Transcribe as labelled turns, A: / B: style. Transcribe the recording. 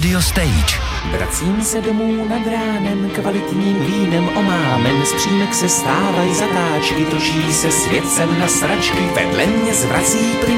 A: Radio Stage.
B: Vracím se domů nad ránem, kvalitním vínem omámen, z přímek se stávají zatáčky, točí se svět sem na sračky, vedle mě zvrací plyn